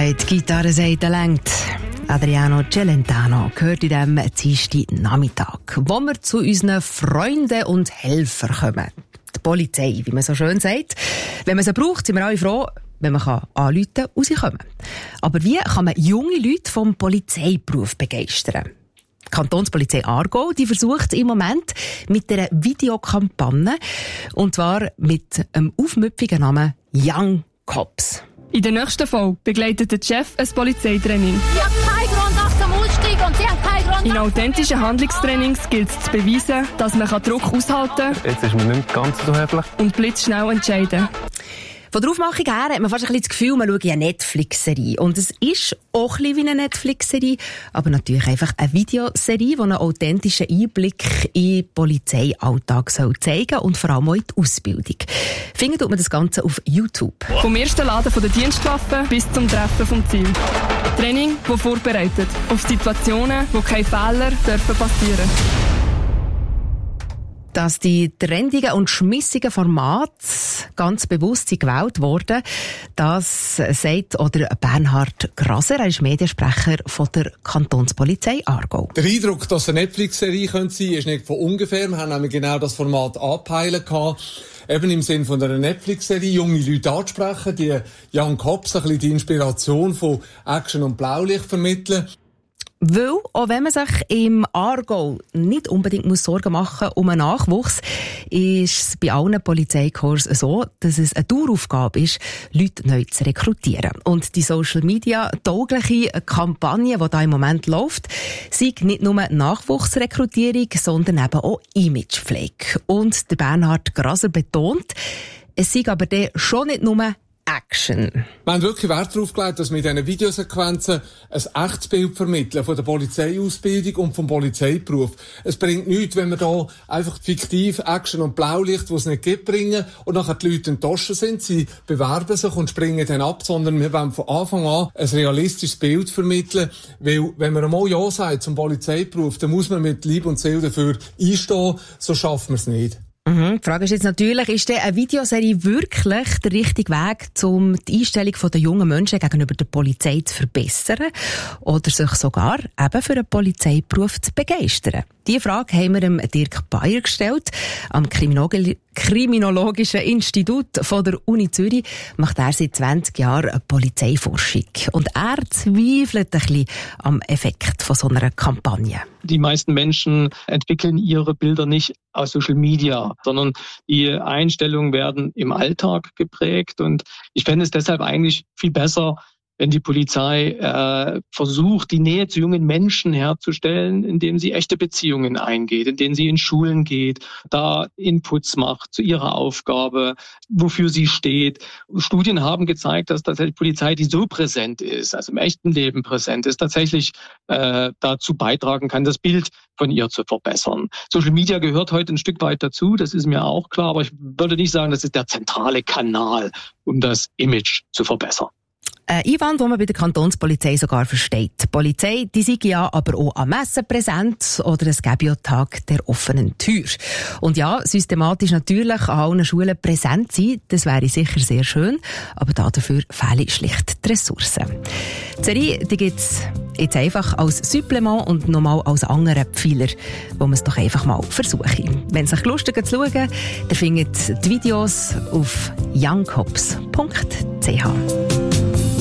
gesagt, die Gitarrenseite längt. Adriano Celentano gehört in diesem Dienstagnachmittag, wo wir zu unseren Freunden und Helfern kommen. Die Polizei, wie man so schön sagt. Wenn man sie braucht, sind wir alle froh, wenn man anrufen und sie kommen. Aber wie kann man junge Leute vom Polizeiberuf begeistern? Die Kantonspolizei Aargau, die versucht im Moment mit einer Videokampagne, und zwar mit einem aufmüpfigen Namen Young Cops. In der nächsten Folge begleitet der Chef ein Polizeitraining. Sie haben keinen Grund nach zum Ausstieg und Sie haben keinen Grund. In authentischen Handlungstrainings gilt es zu beweisen, dass man Druck aushalten kann. Jetzt ist man nicht ganz so höflich. Und blitzschnell entscheiden. Von der Aufmachung her hat man fast ein bisschen das Gefühl, man schaut eine Netflix-Serie. Und es ist auch ein bisschen wie eine Netflix-Serie, aber natürlich einfach eine Videoserie, die einen authentischen Einblick in den Polizeialltag zeigen soll und vor allem auch in die Ausbildung. Findet man das Ganze auf YouTube. Vom ersten Laden der Dienstwaffe bis zum Treffen vom Ziel. Training, das vorbereitet auf Situationen, wo keine Fehler passieren dürfen. Dass die trendigen und schmissigen Formate ganz bewusst gewählt wurden, das sagt Bernhard Graser, er ist Mediensprecher von der Kantonspolizei Aargau. Der Eindruck, dass es eine Netflix-Serie sein könnte, ist nicht von ungefähr. Wir haben nämlich genau das Format angepeilt gehabt. Eben im Sinne von einer Netflix-Serie, junge Leute anzusprechen, die Young Cops ein bisschen die Inspiration von Action und Blaulicht vermitteln. Weil, auch wenn man sich im Aargau nicht unbedingt Sorgen machen muss um einen Nachwuchs, ist es bei allen Polizeikorps so, dass es eine Daueraufgabe ist, Leute neu zu rekrutieren. Und die Social-Media-taugliche Kampagne, die da im Moment läuft, sei nicht nur Nachwuchsrekrutierung, sondern eben auch Imagepflege. Und der Bernhard Graser betont, es sei aber dann schon nicht nur Action. Wir haben wirklich Wert darauf gelegt, dass wir in diesen Videosequenzen ein echtes Bild vermitteln von der Polizeiausbildung und vom Polizeiberuf. Es bringt nichts, wenn wir da einfach fiktiv Action und Blaulicht, die es nicht gibt, bringen und nachher die Leute enttäuscht sind, sie bewerben sich und springen dann ab, sondern wir wollen von Anfang an ein realistisches Bild vermitteln, weil wenn man einmal Ja sagt zum Polizeiberuf, dann muss man mit Leib und Seele dafür einstehen, so schaffen wir es nicht. Die Frage ist jetzt natürlich, ist denn eine Videoserie wirklich der richtige Weg, um die Einstellung der jungen Menschen gegenüber der Polizei zu verbessern oder sich sogar eben für einen Polizeiberuf zu begeistern? Diese Frage haben wir dem Dirk Bayer gestellt. Am Kriminologischen Institut von der Uni Zürich macht er seit 20 Jahren Polizeiforschung. Und er zweifelt ein bisschen am Effekt von so einer Kampagne. Die meisten Menschen entwickeln ihre Bilder nicht aus Social Media, sondern die Einstellungen werden im Alltag geprägt. Und ich fände es deshalb eigentlich viel besser, wenn die Polizei versucht, die Nähe zu jungen Menschen herzustellen, indem sie echte Beziehungen eingeht, indem sie in Schulen geht, da Inputs macht zu ihrer Aufgabe, wofür sie steht. Studien haben gezeigt, dass tatsächlich Polizei, die so präsent ist, also im echten Leben präsent ist, tatsächlich dazu beitragen kann, das Bild von ihr zu verbessern. Social Media gehört heute ein Stück weit dazu, das ist mir auch klar, aber ich würde nicht sagen, das ist der zentrale Kanal, um das Image zu verbessern. Ein Einwand, den man bei der Kantonspolizei sogar versteht. Die Polizei, die sei ja aber auch am Messen präsent oder es gäbe ja Tag der offenen Tür. Und ja, systematisch natürlich an allen Schulen präsent sein, das wäre sicher sehr schön, aber dafür fehlen schlicht die Ressourcen. Die Serie, die gibt's jetzt einfach als Supplement und nochmal als anderen Pfeiler, wo man es doch einfach mal versuche. Wenn es euch lustig ist zu schauen, dann findet die Videos auf youngcops.ch.